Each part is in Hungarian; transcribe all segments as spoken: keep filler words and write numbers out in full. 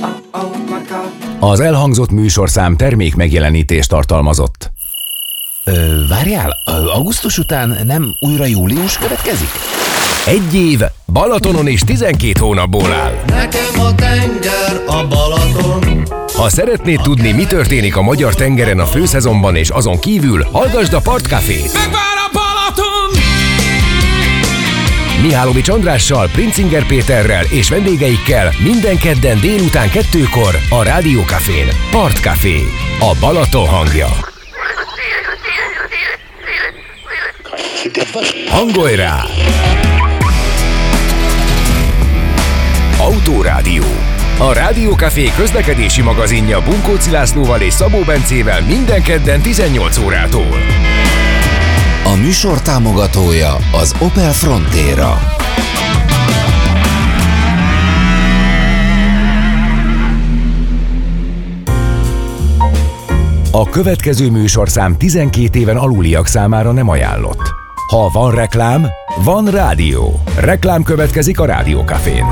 Az elhangzott műsorszám termék megjelenítést tartalmazott. Ö, várjál, augusztus után nem újra július következik? Egy év Balatonon és tizenkét hónapból áll. Nekem a tenger a Balaton. Ha szeretnéd tudni, mi történik a magyar tengeren a főszezonban és azon kívül, hallgasd a Partcafét. Megvár a Balaton! Mihálovics Andrással, Princinger Péterrel és vendégeikkel minden kedden délután kettőkor a Rádió Cafén. Partcafé, a Balaton hangja. Hangolj rá! Autórádió. A Rádió Café közlekedési magazinja Bunkóci Lászlóval és Szabó Bencével minden kedden tizennyolc órától. A műsor támogatója az Opel Frontera. A következő műsorszám tizenkét éven aluliak számára nem ajánlott. Ha van reklám, van rádió. Reklám következik a Rádió Cafén.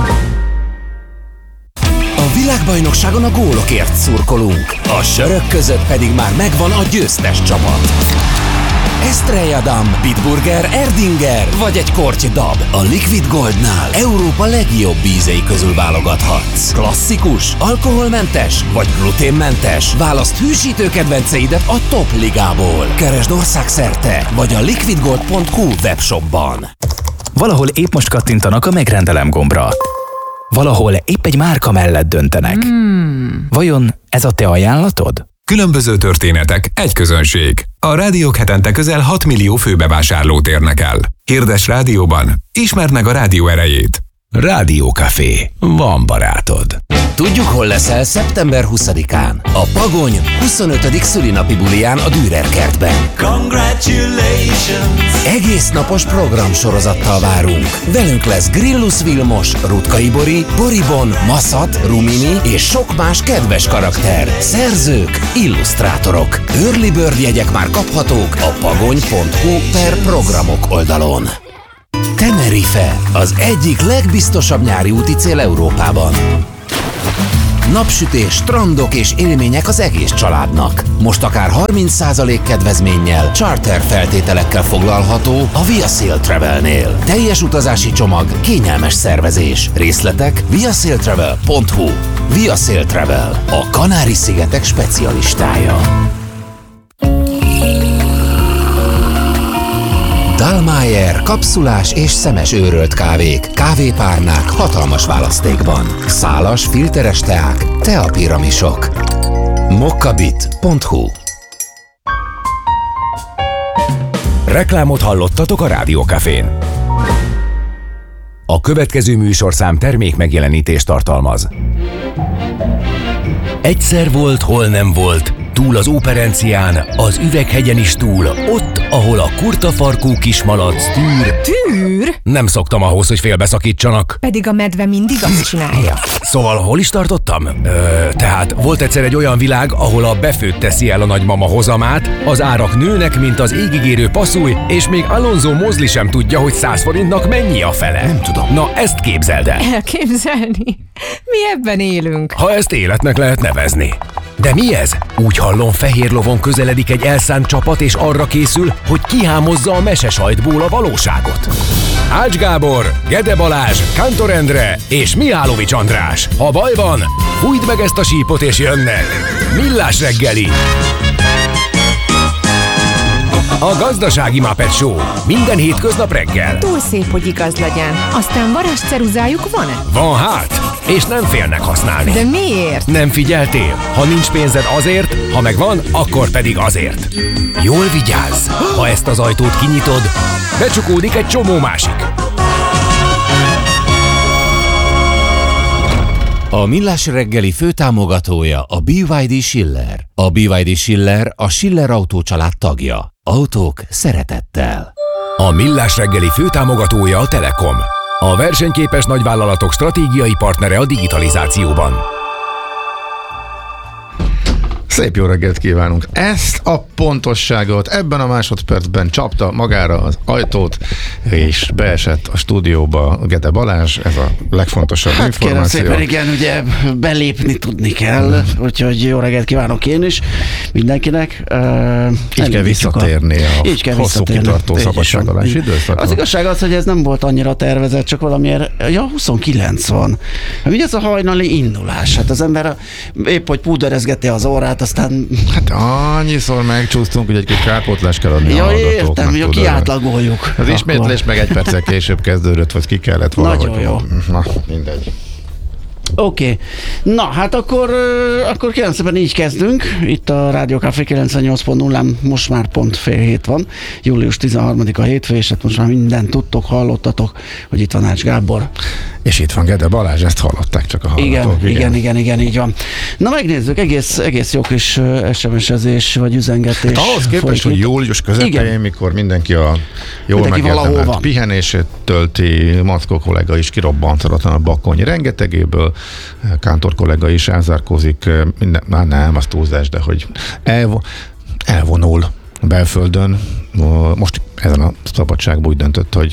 A világbajnokságon a gólokért szurkolunk, a sörök között pedig már megvan a győztes csapat. Estrella Damm, Bitburger, Erdinger vagy egy korty dab. A Liquid Goldnál Európa legjobb ízei közül válogathatsz. Klasszikus, alkoholmentes vagy gluténmentes. Válaszd hűsítő kedvenceidet a top ligából. Keresd országszerte vagy a liquid gold pont hu webshopban. Valahol épp most kattintanak a megrendelem gombra. Valahol épp egy márka mellett döntenek. Hmm. Vajon ez a te ajánlatod? Különböző történetek, egy közönség. A rádiók hetente közel hat millió főbevásárlót érnek el. Hirdess rádióban, ismerd meg a rádió erejét. Rádió Café. Van barátod. Tudjuk, hol leszel szeptember huszadikán. A Pagony huszonötödik szülinapi buliján a Dürer kertben. Congratulations! Egész napos programsorozattal várunk. Velünk lesz Grillus Vilmos, Rutkai Bori, Boribon, Maszat, Rumini és sok más kedves karakter. Szerzők, illusztrátorok. Early Bird jegyek már kaphatók a pagony pont hu per programok oldalon. Tenerife, az egyik legbiztosabb nyári úti cél Európában. Napsütés, strandok és élmények az egész családnak. Most akár harminc százalék kedvezménnyel, charter feltételekkel foglalható a Via Sail Travelnél. Teljes utazási csomag, kényelmes szervezés. Részletek via sail travel pont hu. Via Sail Travel, a Kanári-szigetek specialistája. Dallmayr kapszulás és szemes őrölt kávék, kávépárnák hatalmas választékban. Szálas, filteres teák, teapiramisok. mokkabit pont hu. Reklámot hallottatok a Rádió Cafén. A következő műsorszám termék megjelenítést tartalmaz. Egyszer volt, hol nem volt, túl az Óperencián, az Üveghegyen is túl, ott, ahol a kurtafarkú kismalac tűr. Tűr? Nem szoktam ahhoz, hogy félbeszakítsanak. Pedig a medve mindig azt csinálja. Szóval hol is tartottam? Ö, tehát volt egyszer egy olyan világ, ahol a befőtt teszi el a nagymama hozamát, az árak nőnek, mint az égigérő passzúj, és még Alonso Mosley sem tudja, hogy száz forintnak mennyi a fele. Nem tudom. Na, ezt képzeld el. Elképzelni? Mi ebben élünk. Ha ezt életnek lehet nevezni. De mi ez? Úgy hallom, fehér lovon közeledik egy elszánt csapat, és arra készül, hogy kihámozza a mesesajtból a valóságot. Ács Gábor, Gede Balázs, Kántor Endre és Mihálovics András. Ha baj van, fújd meg ezt a sípot és jönnek. Millás reggeli. A Gazdasági Muppet Show. Minden hétköznap reggel. Túl szép, hogy igaz legyen. Aztán varázsceruzájuk van-e? Van hát, és nem félnek használni. De miért? Nem figyeltél? Ha nincs pénzed azért, ha meg van, akkor pedig azért. Jól vigyázz! Ha ezt az ajtót kinyitod, becsukódik egy csomó másik. A Millás reggeli főtámogatója a bé vé dé Schiller. A bé vé dé Schiller a Schiller Autó család tagja. Autók szeretettel. A Millás reggeli főtámogatója a Telekom. A versenyképes nagyvállalatok stratégiai partnere a digitalizációban. Szép jó reggelt kívánunk! Ezt a pontosságot ebben a másodpercben csapta magára az ajtót, és beesett a stúdióba Gede Balázs, ez a legfontosabb hát információ. Kérem szépen, igen, ugye belépni tudni kell, úgyhogy jó reggelt kívánok én is mindenkinek. Uh, így kell visszatérni a, a így kell hosszú visszatérni. Kitartó szabadságolási időszakra. Az igazság az, hogy ez nem volt annyira tervezett, csak valamiért, ja, huszonkilenc van. Mi ez a hajnali indulás? Hát az ember épp, hogy púderezgeti az orrát, aztán... Hát annyiszor megcsúsztunk, hogy egy kis kárpótlást kell adni ja, a hallgatóknak. Értem, jó, kiátlagoljuk. Az ismétlés meg egy perccel később kezdődött, vagy ki kellett valahogy. Nagyon jó. Na, mindegy. Oké. Okay. Na, hát akkor, akkor kérem szépen így kezdünk. Itt a Rádió Café kilencvennyolc pont nullán most már pont fél hét van. július tizenharmadika hétfő, és hát most már mindent tudtok, hallottatok, hogy itt van Ács Gábor. És itt van Gede Balázs, ezt hallották csak a hallgatók. Igen, igen, igen, igen, igen, így van. Na megnézzük, egész, egész jó kis es em es-ezés, vagy üzengetés. Hát ahhoz képest, hogy július közepén, igen. Mikor mindenki a jól megérdemelt pihenését tölti, Mackó kollega is kirobbantalatlan a Bakonyi rengetegéből, Kántor kollega is elzárkózik, minden, már nem, az túlzás, de hogy elv, elvonul belföldön. Most ezen a szabadságban úgy döntött, hogy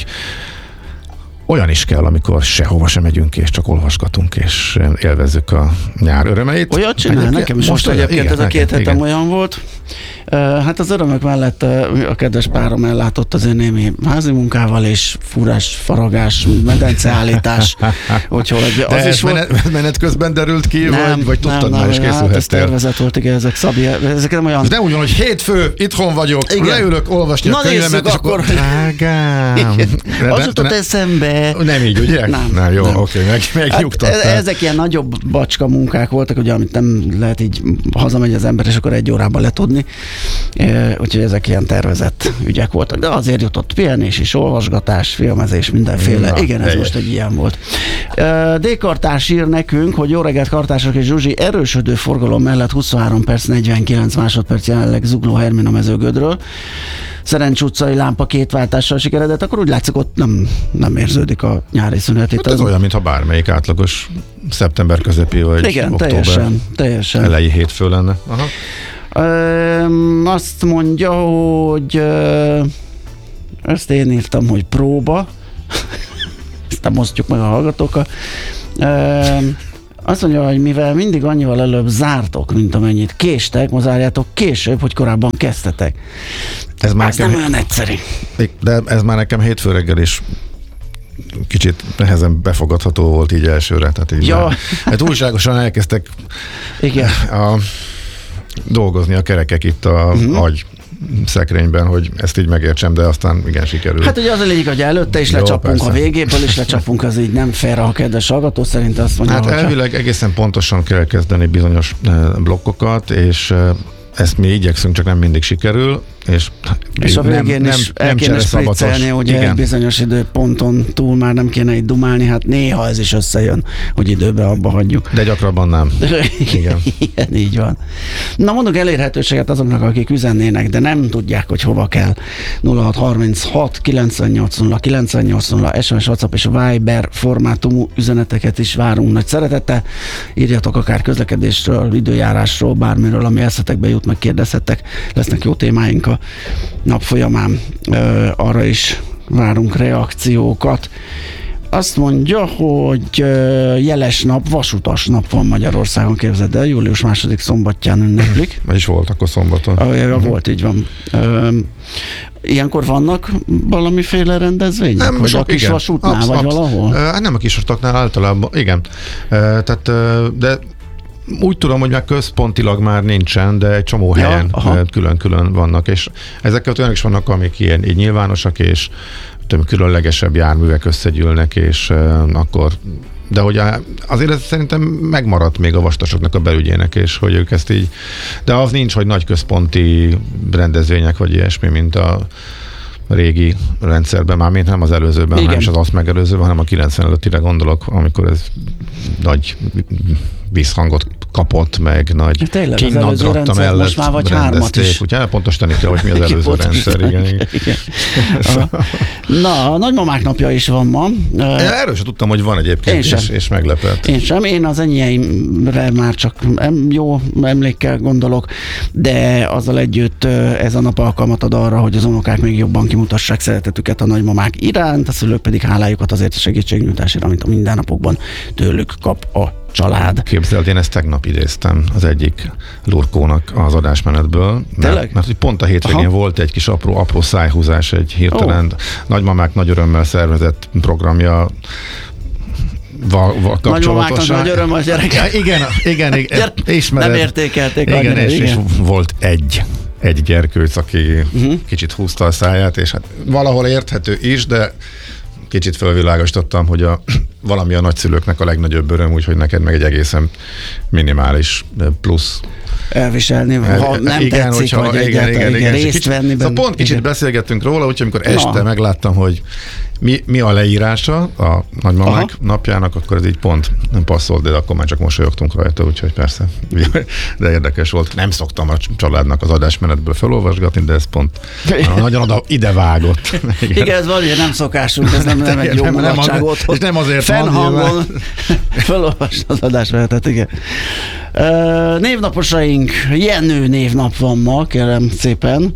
olyan is kell, amikor sehova sem megyünk, és csak olvasgatunk, és élvezzük a nyár örömeit. Olyat csinál, egyébként, nekem is most egyébként igen, ez a két hetem olyan volt. Hát az örömök mellett a kedves párom ellátott azért némi házi munkával, és furás, faragás, medenceállítás. Úgyhogy az de is menet, volt... menet közben derült ki, nem, vagy, vagy tudtad nem, már, és készülhettél? Hát ez tervezet volt, igen, ezek Szabi, ezek nem olyan... Ez nem úgy van, hogy hétfő, itthon vagyok, igen. Leülök olvasni na a könyvemet, és akkor... Drágám! Az jutott eszembe. Nem így, ugye? Nem. Nem, jó, nem. oké, meg, megnyugtattál. Hát, ezek ilyen nagyobb bacska munkák voltak, ugye, amit nem lehet így hazamegy az ember, és akkor egy órában letudni. Úgyhogy ezek ilyen tervezett ügyek voltak. De azért jutott pihenés és olvasgatás, filmezés, mindenféle. Na, igen, ez most egy ilyen volt. D-kartás ír nekünk, hogy jó reggelt, kartások és Zsuzsi, erősödő forgalom mellett huszonhárom perc, negyvenkilenc másodperc jelenleg Zugló Hermina mezőgödről. Szerencs utcai lámpa két váltással sikeredett, akkor úgy látszik, ott nem, nem érződik a nyári szünet. Hát ez az... olyan, mintha bármelyik átlagos szeptember közepi, vagy igen, október teljesen, teljesen. elejé hétfő lenne. Aha. Ö, azt mondja, hogy ö, ezt én írtam, hogy próba. Ezt nem osztjuk meg a hallgatókkal. Ö, Azt mondja, hogy mivel mindig annyival előbb zártok, mint amennyit késtek, ma zárjátok később, hogy korábban kezdtetek. Ez már nekem, nem olyan egyszerű. De ez már nekem hétfő reggel is kicsit nehezen befogadható volt így elsőre. Tehát így ja. már, hát túlságosan elkezdtek igen. A, dolgozni a kerekek itt a uh-huh. agy szekrényben, hogy ezt így megértsem, de aztán igen, sikerül. Hát ugye az a lényeg, hogy előtte is jó, lecsapunk persze. A végéből is lecsapunk, az így nem fair a kedves hallgató, szerint azt mondja. Hát elvileg ha... egészen pontosan kell kezdeni bizonyos blokkokat, és ezt mi igyekszünk, csak nem mindig sikerül, és, és a végén nem, is nem, el kéne spriccelni, ugye igen. Egy bizonyos időponton túl már nem kéne itt dumálni, hát néha ez is összejön, hogy időben abba hagyjuk. De gyakrabban nem. Igen. Igen, így van. Na mondok elérhetőséget azoknak, akik üzennének, de nem tudják, hogy hova kell. nulla hat harminchat kilencvennyolc nulla kilencvennyolc nulla es em es, WhatsApp és Viber formátumú üzeneteket is várunk nagy szeretettel. Írjatok akár közlekedésről, időjárásról, bármiről, ami eszetekbe jut, meg kérdezhettek. Lesznek jó témáink a nap folyamán, ö, arra is várunk reakciókat. Azt mondja, hogy ö, jeles nap, vasutas nap van Magyarországon, képzeld el, július második szombatján ünneplik. És volt akkor szombaton. Ah, ja, volt, így van. Ö, ilyenkor vannak valamiféle rendezvények? Nem, vagy sok, a kis igen. vasútnál, absz, vagy absz, valahol? Hát nem a kisvasutaknál általában, igen. Tehát, de úgy tudom, hogy már központilag már nincsen, de egy csomó helyen ja, külön-külön vannak, és ezek olyanok is vannak, amik ilyen így nyilvánosak, és több különlegesebb járművek összegyűlnek, és uh, akkor, de hogy azért ez szerintem megmaradt még a vastasoknak a belügyének, és hogy ők ezt így, de az nincs, hogy nagy központi rendezvények, vagy ilyesmi, mint a régi rendszerben, már mint nem az előzőben, nem is az azt megelőzőben, hanem a kilencven előttire gondolok, amikor ez nagy visszhangot kapott, meg nagy tényleg, az előző kinnadratta rendszer mellett most már vagy hármat is. Úgyhogy elpontosítani kell, hogy mi az előző rendszer. Igen, igen. igen. Na, a nagymamák napja is van ma. Erről sem tudtam, hogy van egyébként, és, és meglepett. Én sem, én az enyéimre már csak jó emlékkel gondolok, de azzal együtt ez a nap alkalmat ad arra, hogy az unokák még jobban kimutassák szeretetüket a nagymamák iránt, a szülők pedig hálájukat azért a segítségnyújtásért, amit a mindennapokban tőlük kap a család. Képzeld, én ezt tegnap idéztem az egyik lurkónak az adásmenetből. Tényleg? Mert, mert pont a hétvégén Aha. volt egy kis apró, apró szájhúzás, egy hirtelen oh. nagymamák nagy örömmel szervezett programja val, val kapcsolatosan. Nagy öröm a gyerekek. Igen, igen, igen. Ismered. Nem értékelték. Igen, annyira, és, igen. és volt egy egy gyerkőc, aki uh-huh. kicsit húzta a száját, és hát valahol érthető is, de kicsit felvilágosítottam, hogy a, valami a nagyszülőknek a legnagyobb öröm, úgyhogy neked meg egy egészen minimális plusz elviselni, ha nem igen, tetszik, hogyha, vagy igen, igen, igen, részt kicsit, venni benne. Szóval pont kicsit igen. beszélgettünk róla, úgyhogy amikor este Na. megláttam, hogy mi, mi a leírása a nagymamák Aha. napjának, akkor ez így pont nem passzolt, de akkor már csak mosolyogtunk rajta, úgyhogy persze, de érdekes volt. Nem szoktam a családnak az adásmenetből felolvasgatni, de ez pont nagyon oda ide vágott. Igen, igen ez valahogy nem szokásunk, ez nem, nem egy jó mulatság otthon. És nem azért fennhangon felolvasni az adásmenetet, igen. Uh, névnaposaink, Jenő névnap van ma, kérem szépen.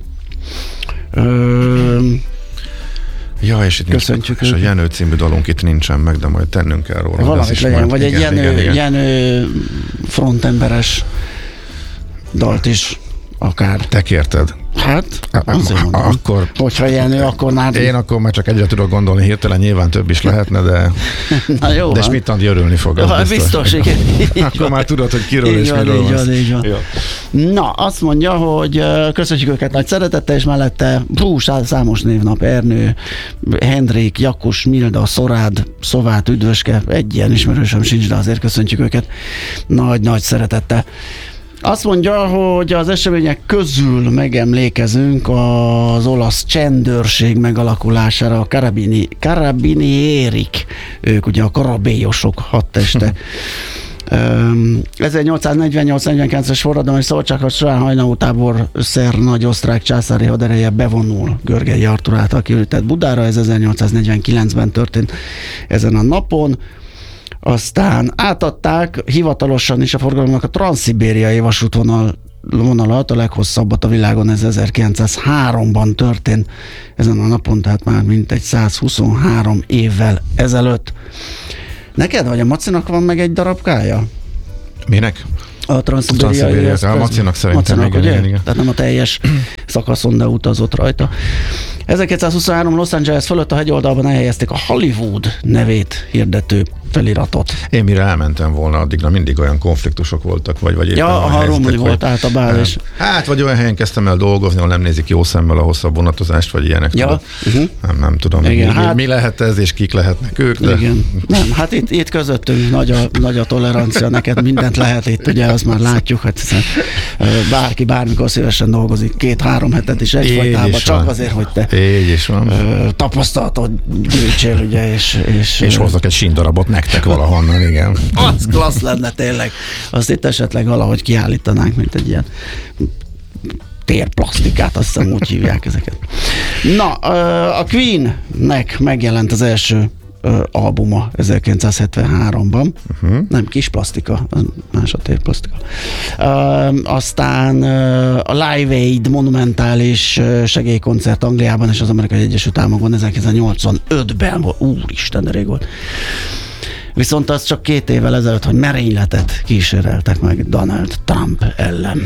Uh, ja, és itt köszöntjük nincs, és a Jenő című dalunk itt nincsen meg, de majd tennünk kell róla. Valamit legyen, majd, vagy igen, egy Jenő, igen, igen. Jenő frontemberes dalt is akár. Te kérted. Hát, azért mondom. Akkor, hogyha Jenő, akkor már... Én akkor már csak egyre tudok gondolni, hirtelen nyilván több is lehetne, de, Na jó, de Schmidt-Andi örülni fog. Ja, biztos. biztos, igen. Akkor már tudod, hogy kiről így és van, miről így van. van, így van. Na, azt mondja, hogy köszönjük őket nagy szeretettel, és mellette hú, számos névnap, Ernő, Hendrik, Jakus, Milda, Szorád, Szovát, Üdvöske, egy ilyen ismerősöm sincs, de azért köszöntjük őket nagy-nagy szeretettel. Azt mondja, hogy az események közül megemlékezünk az olasz csendőrség megalakulására, a karabini, karabiniérik, ők ugye a karabélyosok hadteste. ezernyolcszáznegyvennyolc negyvenkilences forradalmi szabadságharc során Hajnau tábor szer nagy osztrák császári hadereje bevonul Görgei Artúr által kiürített Budára, ez ezernyolcszáznegyvenkilencben történt ezen a napon. Aztán átadták hivatalosan is a forgalomnak a transzszibériai vasútvonal vonalat, a leghosszabbat a világon, ez ezerkilencszázháromban történt ezen a napon, tehát már mintegy százhuszonhárom évvel ezelőtt. Neked vagy a Macinak van meg egy darabkája? Minek? A transzszibériai. A Macinak szerintem, Macinak, igen, ugye? igen, igen. Tehát nem a teljes szakaszon, de utazott rajta. ezerkétszázhuszonhárom Los Angeles fölött a hegyoldalban elhelyezték a Hollywood nevét hirdető feliratot. Én mire elmentem volna, addigra mindig olyan konfliktusok voltak, vagy, vagy éppen ja, olyan helyzetek, volt általában is. Hát, vagy olyan helyen kezdtem el dolgozni, ahol nem nézik jó szemmel a hosszabb vonatozást, vagy ilyenek. Ja. Uh-huh. Nem, nem tudom, igen, mi, hát, mi lehet ez, és kik lehetnek ők. De... Igen. Nem, hát itt, itt közöttünk nagy a, nagy a tolerancia, neked mindent lehet itt, ugye azt már látjuk, hát bárki bármikor szívesen dolgozik, két-három hetet is egyfajtában, csak van. Azért, hogy te így is van. tapasztalatot gyűjtsél, ugye, és... És, és hozzak egy síndarabot nektek valahonnan, igen. Az klassz lenne tényleg. Azt itt esetleg valahogy kiállítanánk, mint egy ilyen térplasztikát, azt hiszem úgy hívják ezeket. Na, a Queen-nek megjelent az első albuma ezerkilencszázhetvenháromban. Uh-huh. Nem kis plastika, más a térplasztika. Uh, aztán uh, a Live Aid monumentális uh, segélykoncert Angliában és az Amerikai Egyesült Államokban ezerkilencszáznyolcvanötben, úristen, de rég volt. Viszont az csak két évvel ezelőtt, hogy merényletet kíséreltek meg Donald Trump ellen.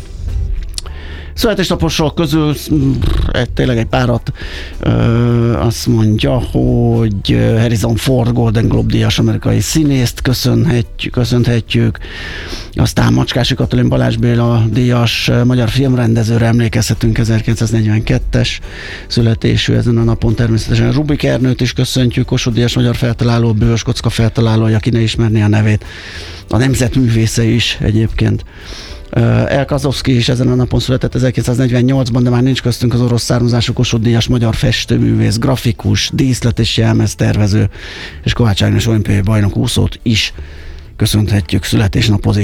Születésnaposok közül egy, tényleg egy párat ö, azt mondja, hogy Harrison Ford Golden Globe díjas amerikai színészt köszönhetjük, köszönhetjük. Aztán Macskási Katalin Balázs Béla díjas magyar filmrendezőre emlékezhetünk, ezerkilencszáznegyvenkettes születésű ezen a napon. Természetesen Rubik Ernőt is köszöntjük, Kossuth díjas magyar feltaláló, Bővös Kocka feltaláló, aki ne ismerné a nevét. A nemzetművésze is egyébként. El Kazovszky is ezen a napon született ezerkilencszáznegyvennyolcban, de már nincs köztünk az orosz származású Kossuth díjas magyar festőművész, grafikus, díszlet és jelmeztervező, és Kovács Ágnes olimpiai bajnok úszót is köszönhetjük, születésnapozik ma.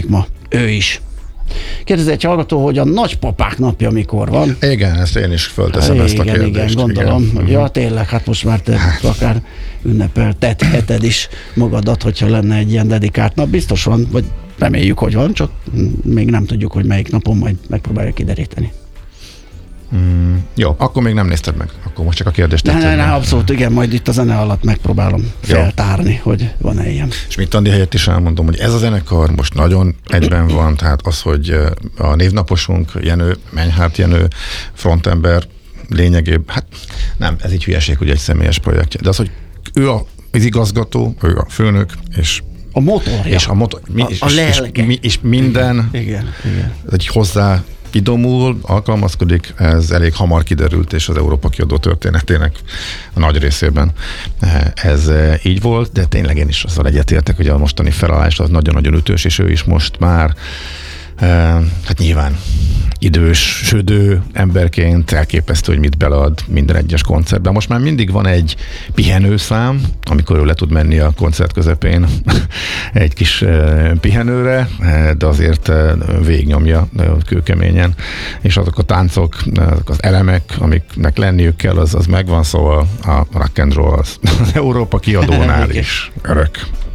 ő is. Kérdezi egy hallgató, hogy a nagypapák napja mikor van. Igen, ezt én is fölteszem igen, ezt a kérdést. Igen, gondolom. Igen. Ja, tényleg, hát most már te hát. akár ünnepeltetheted is magadat, hogyha lenne egy ilyen dedikált nap. Biztos van, vagy reméljük, hogy van, csak még nem tudjuk, hogy melyik napon, majd megpróbáljuk kideríteni. Mm, jó, akkor még nem nézted meg. Akkor most csak a kérdést Ne, tetszed. ne, ne, abszolút, igen, majd itt a zene alatt megpróbálom feltárni, hogy van-e ilyen. És mit Andi helyett is elmondom, hogy ez a zenekar most nagyon egyben van, tehát az, hogy a névnaposunk, Jenő, Menyhárt Jenő, frontember lényegében, hát nem, ez így hülyeség, hogy egy személyes projektje, de az, hogy ő a, az igazgató, ő a főnök, és a motorja. És a motor, mi, a, és, a lelke. És, és minden igen, igen. egy hozzá idomul, alkalmazkodik, ez elég hamar kiderült, és az Európa kiadó történetének a nagy részében ez így volt, de tényleg én is azzal egyetértek, hogy a mostani felállás az nagyon-nagyon ütős, és ő is most már hát nyilván idősödő emberként elképesztő, hogy mit belead minden egyes koncertben. Most már mindig van egy pihenőszám, amikor ő le tud menni a koncert közepén egy kis pihenőre, de azért végignyomja kőkeményen, és azok a táncok, azok az elemek, amiknek lenniük kell, az, az megvan, szóval a rock and roll az, az Európa kiadónál is örök.